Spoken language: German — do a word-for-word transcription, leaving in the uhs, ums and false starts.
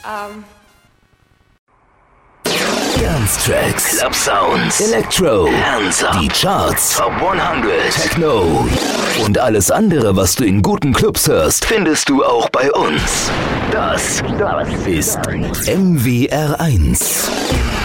Ähm. Dance-Tracks, Club Sounds, Electro, Hands Up, die Charts, Top hundert, Techno und alles andere, was du in guten Clubs hörst, findest du auch bei uns. Das, das ist M W R eins.